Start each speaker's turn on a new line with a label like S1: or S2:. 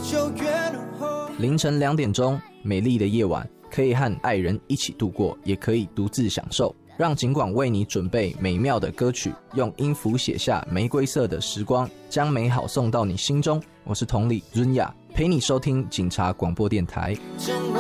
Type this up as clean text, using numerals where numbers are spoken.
S1: 就越浓厚。
S2: 凌晨2点钟，美丽的夜晚，可以和爱人一起度过，也可以独自享受。让警广为你准备美妙的歌曲，用音符写下玫瑰色的时光，将美好送到你心中。我是同理润雅，陪你收听警察广播电台。
S1: 成为